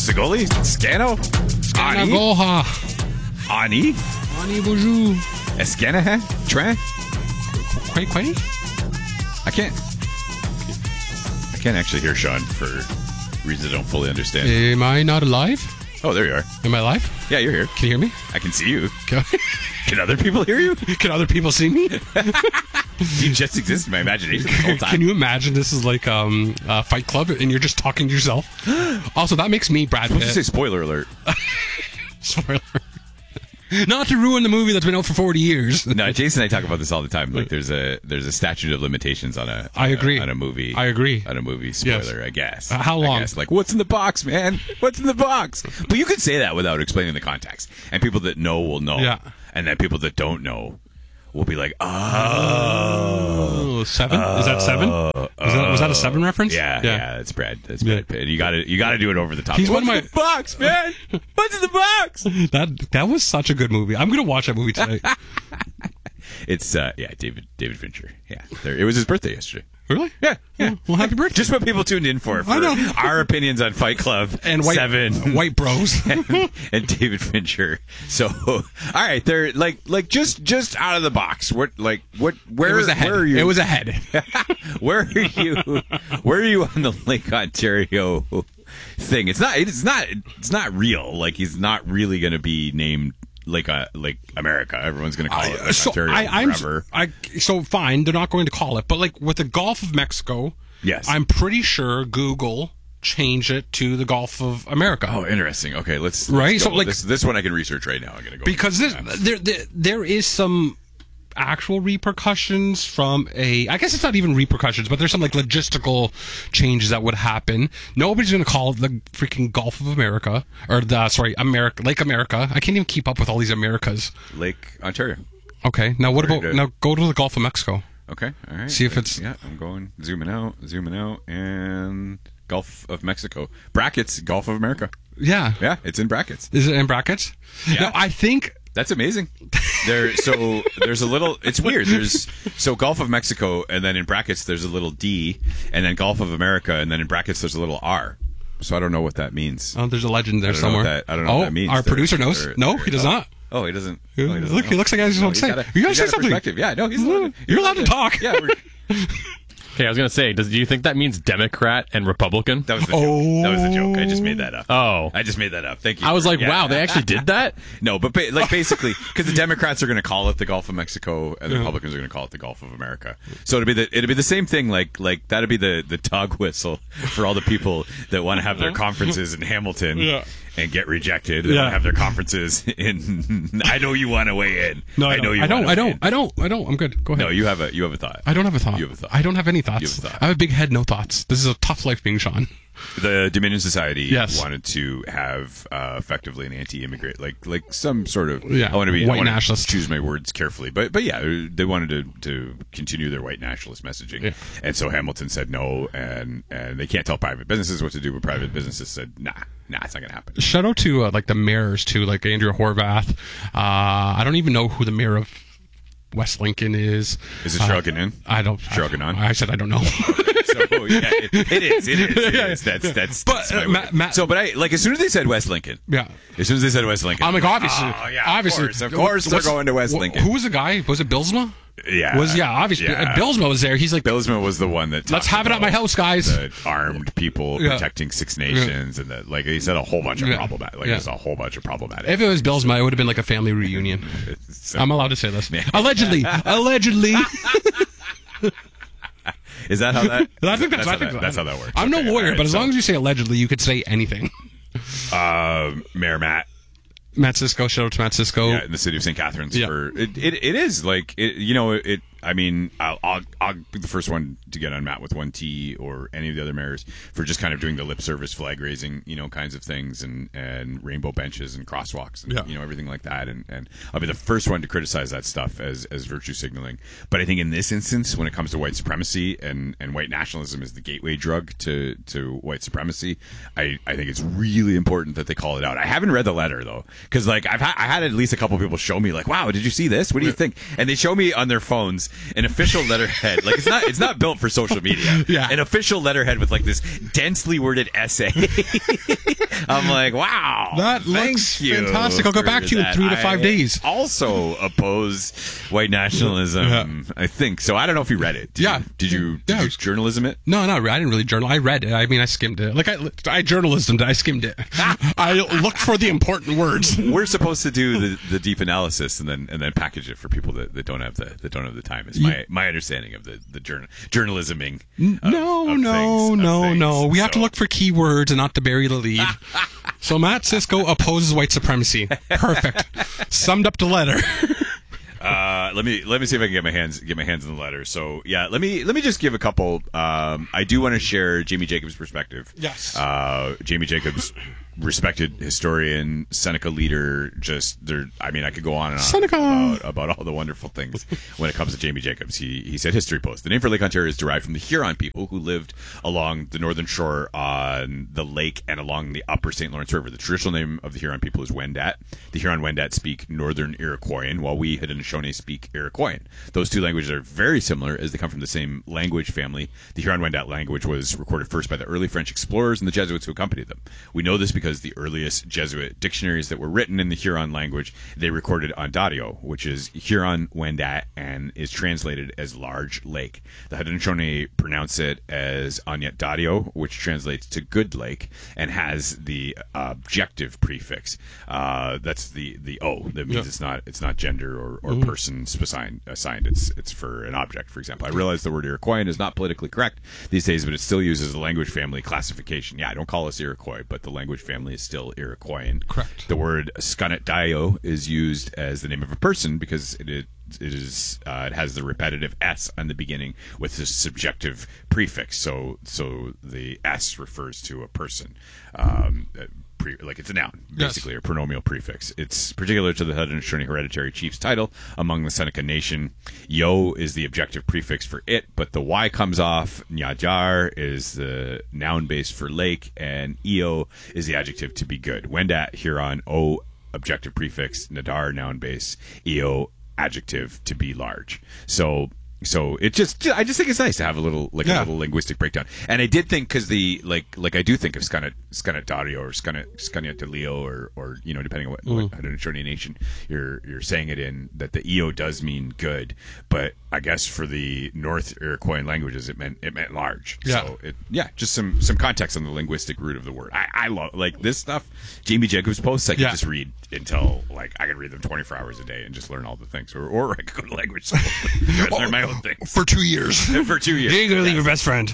Sigoli? Scano? Ani? Nagoha. Ani? Ani bonjour. Escanahan? Tran? Quay? I can't actually hear Sean for reasons I don't fully understand. Am I not alive? Oh, there you are. Am I alive? Yeah, you're here. Can you hear me? I can see you. Can Can other people hear you? other people see me? You just exist in my imagination the whole time. Can you imagine this is like Fight Club and you're just talking to yourself? Also, that makes me Brad Supposed to say Pitt. spoiler alert. Spoiler. Not to ruin the movie that's been out for 40 years. No, Jason and I talk about this all the time. Like, there's a statute of limitations on a. I agree. On a movie. I agree. On a movie spoiler, Yes. I guess. How long? I guess. Like, what's in the box, man? What's in the box? But you could say that without explaining the context, and people that know will know. Yeah. And then people that don't know will be like, Oh, 7? Is that 7? Was that a 7 reference? Yeah. It's Brad. That's Brad Pitt. You got to do it over the top. He's What's one of in the box, man? What's in the box? That was such a good movie. I'm going to watch that movie tonight. It's David Fincher. Yeah, it was his birthday yesterday. Really? Yeah. Well, happy birthday. Just what people tuned in for I know. our opinions on Fight Club And 7 white bros. and David Fincher. So, all right, they're like just out of the box. Where it was a head. Where are you? It was a head. Where are you? Where are you on the Lake Ontario thing? It's not real. Like, he's not really going to be named Lake America. Everyone's going to call it Lake Ontario forever. So fine, they're not going to call it, but like with the Gulf of Mexico, Yes. I'm pretty sure Google changed it to the Gulf of America. Oh, interesting. Okay, let's Right? go. So, like- this one I can research right now. I'm going to go Because there is some actual repercussions from I guess it's not even repercussions, but there's some like logistical changes that would happen. Nobody's going to call it the freaking Gulf of America or Lake America. I can't even keep up with all these Americas. Lake Ontario. Okay, now what Very about good. now go to the Gulf of Mexico. Okay, all right. See if it's- Yeah, I'm going zooming out, and Gulf of Mexico. Brackets, Gulf of America. Yeah. Yeah, it's in brackets. Is it in brackets? Yeah. Now, I think That's amazing. There's a little. It's weird. There's Gulf of Mexico, and then in brackets there's a little D, and then Gulf of America, and then in brackets there's a little R. So I don't know what that means. there's a legend there I don't know somewhere. what that means. Our producer knows. No, he does not. Oh, he doesn't. Look, he looks like he just wants to say. You gotta say something. Perspective. Yeah, no, You're allowed to talk. Yeah, Okay, I was going to say, do you think that means Democrat and Republican? that was the joke. That was the joke. I just made that up. Oh. I just made that up. Thank you. I was like, Yeah. wow, they actually did that? No, but basically, because the Democrats are going to call it the Gulf of Mexico, and the Republicans are going to call it the Gulf of America. So it'd be the same thing. Like that'd be the dog whistle for all the people that want to have their conferences in Hamilton and get rejected. They want to have their conferences in. I know you want to weigh in. No, I know you. I don't. wanna I weigh in. don't. I'm good. Go ahead. No, you have a thought. I don't have a thought. You have a thought. I don't have any thoughts. You have a thought. I have a big head, no thoughts. This is a tough life being Sean. The Dominion Society Yes. wanted to have effectively an anti-immigrant, like some sort of. Yeah, I want to be white I wanna nationalist. Choose my words carefully, but yeah, they wanted to continue their white nationalist messaging, Yeah. and so Hamilton said no, and they can't tell private businesses what to do, but private businesses said nah, it's not going to happen. Shout out to like the mayors too, like Andrea Horvath. I don't even know who the mayor of West Lincoln is. Is it shrugging in? I don't. Shrugging on? I said I don't know. So yeah, it is. That's. But, my word. But I like as soon as they said West Lincoln. Yeah. As soon as they said West Lincoln, I'm like, obviously, Oh, yeah, obviously, of course they're What's- going to West Lincoln. Who was the guy? Was it Bilsma? Yeah, Obviously, yeah. Bilsma was there. He's like, Bilsma was the one that. let's talked have it at my about house, guys. The armed people Yeah. protecting Six Nations, and that, like he said, a whole bunch of Yeah. problematic. Like Yeah. there's a whole bunch of problematic. If it was Bilsma, it would have been like a family reunion. So- I'm allowed to say this. Allegedly. Allegedly. Is that how that? I think that's how that works. I'm no Okay, lawyer, all right, but as so, long as you say allegedly, you could say anything. Mayor Matt Cisco, shout out to Matt Cisco. Yeah, in the city of St. Catharines. Yeah. For it is like it. I mean, I'll be the first one to get on Matt with 1T or any of the other mayors for just kind of doing the lip service flag raising, kinds of things and rainbow benches and crosswalks and everything like that. And I'll be the first one to criticize that stuff as virtue signaling. But I think in this instance, when it comes to white supremacy and white nationalism is the gateway drug to white supremacy, I think it's really important that they call it out. I haven't read the letter though, because like I had at least a couple people show me like, wow, did you see this? What do you think? And they show me on their phones propose an official letterhead. Like it's not built for social media. Yeah. An official letterhead with like this densely worded essay. I'm like, wow. That thank looks you fantastic. I'll go for back to you in that. 3 to 5 days. Also oppose white nationalism. I think so. I don't know if you read it. Did you journalism it? No, I didn't really journal. I read it. I mean, I skimmed it. Like I journalismed. I skimmed it. I looked for the important words. We're supposed to do the deep analysis and then package it for people that don't have the time. Is my understanding of the journalisming. No. We have to look for keywords and not to bury the lead. So Matt Cisco opposes white supremacy. Perfect. Summed up the letter. Let me see if I can get my hands in the letter. So yeah, let me just give a couple. I do want to share Jamie Jacobs' perspective. Yes. Jamie Jacobs, respected historian, Seneca leader. I could go on and on about all the wonderful things when it comes to Jamie Jacobs. He said, History Post, the name for Lake Ontario is derived from the Huron people who lived along the northern shore on the lake and along the upper St. Lawrence River. The traditional name of the Huron people is Wendat. The Huron Wendat speak Northern Iroquoian, while we Haudenosaunee speak Iroquoian. Those two languages are very similar as they come from the same language family. The Huron Wendat language was recorded first by the early French explorers and the Jesuits who accompanied them. We know this because the earliest Jesuit dictionaries that were written in the Huron language, they recorded Ontario, which is Huron Wendat and is translated as large lake. The Haudenosaunee pronounce it as Onyet-Dadio, which translates to good lake and has the objective prefix. That's the O. That means it's not gender or person assigned. It's for an object, for example. I realize the word Iroquoian is not politically correct these days, but it still uses the language family classification. Yeah, don't call us Iroquois, but the language family is still Iroquoian. Correct. The word Skonnet-Dayo is used as the name of a person because it has the repetitive S on the beginning with this subjective prefix. So the S refers to a person. Like it's a noun, basically, or pronominal prefix. It's particular to the Haudenosaunee hereditary chief's title among the Seneca Nation. Yo is the objective prefix for it, but the Y comes off. Nyajar is the noun base for lake, and Eo is the adjective to be good. Wendat, Huron, O, objective prefix, Nadar, noun base, Eo, adjective to be large. So I just think it's nice to have a little linguistic breakdown. And I did think because I do think of Skonnet-Dadio or Skonnet-Dadio or depending on what Haudenosaunee Nation you're saying it in, that the EO does mean good, but I guess for the North Iroquoian languages it meant large. Yeah. So just some context on the linguistic root of the word. I love this stuff. Jamie Jacobs posts I could just read until I could read them 24 hours a day and just learn all the things, or I could go to language school and learn my own thing for 2 years. For 2 years, you ain't gonna leave your best friend.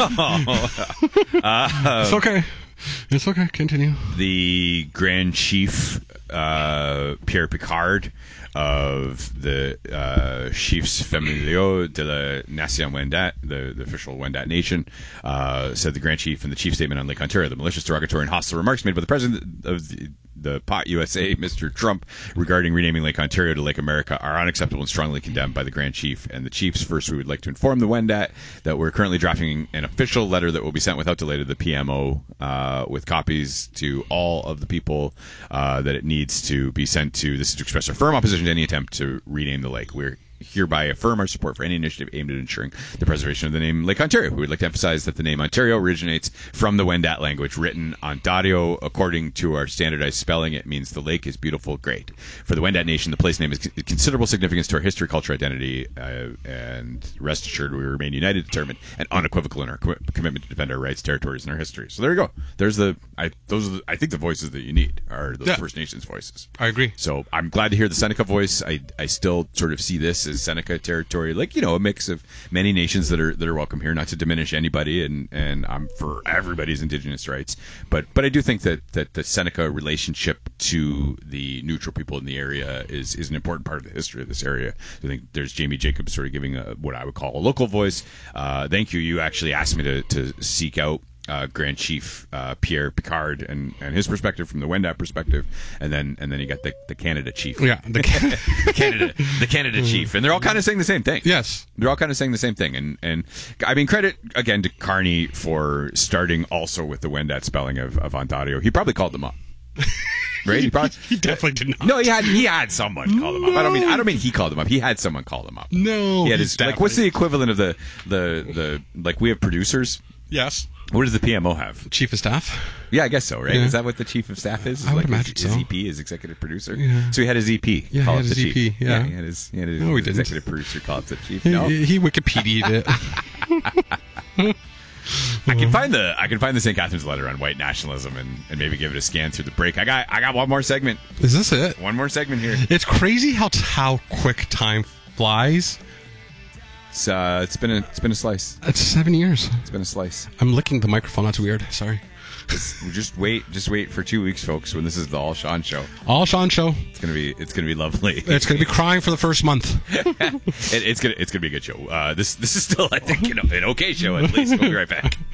It's okay. It's okay. Continue. The Grand Chief Pierre Picard of the Chiefs Familiaux de la Nation Wendat, the official Wendat nation, said the Grand Chief in the Chief Statement on Lake Ontario, the malicious, derogatory, and hostile remarks made by the President of the POT USA, Mr. Trump, regarding renaming Lake Ontario to Lake America are unacceptable and strongly condemned by the Grand Chief and the Chiefs. First, we would like to inform the Wendat that we're currently drafting an official letter that will be sent without delay to the PMO with copies to all of the people that it needs to be sent to. This is to express our firm opposition to any attempt to rename the lake. We're hereby affirm our support for any initiative aimed at ensuring the preservation of the name Lake Ontario. We would like to emphasize that the name Ontario originates from the Wendat language, written Ontario. According to our standardized spelling, it means the lake is beautiful, great. For the Wendat Nation, the place name is considerable significance to our history, culture, identity, and rest assured we remain united, determined, and unequivocal in our commitment to defend our rights, territories, and our history. So there you go. There's I think the voices that you need are those First Nations voices. I agree. So I'm glad to hear the Seneca voice. I still sort of see this as Seneca territory, a mix of many nations that are welcome here, not to diminish anybody, and I'm for everybody's Indigenous rights, but I do think that the Seneca relationship to the neutral people in the area is an important part of the history of this area. I think there's Jamie Jacobs sort of giving what I would call a local voice. Thank you. You actually asked me to seek out Grand Chief Pierre Picard and his perspective from the Wendat perspective, and then you got the Canada Chief. Yeah, the Canada Chief, and they're all kind of saying the same thing. Yes, they're all kind of saying the same thing, and I mean, credit again to Carney for starting also with the Wendat spelling of Ontario. He probably called them up. right? He definitely did not. No, he had someone call him up. I don't mean he called him up. He had someone call him up. No, He had he's like, what's the definitely- equivalent of the like, we have producers? Yes, What does the PMO have? chief of staff. Yeah, I guess so, right? Yeah. Is that what the chief of staff is? I would like imagine his so. EP, his executive producer? Yeah. So he had his EP. Yeah, call he up had the his chief. EP, yeah. He had his No, he didn't. executive producer call up the chief. No? He Wikipedia'd it. I can find the St. Catherine's letter on white nationalism and maybe give it a scan through the break. I got one more segment. Is this it? One more segment here. It's crazy how quick time flies. It's been a slice. It's 7 years. It's been a slice. I'm licking the microphone. That's weird. Sorry. Just wait for 2 weeks, folks, when this is the All Sean show. All Sean show. It's gonna be lovely. It's going to be crying for the first month. It's gonna be a good show. This is still, I think, an okay show at least. We'll be right back.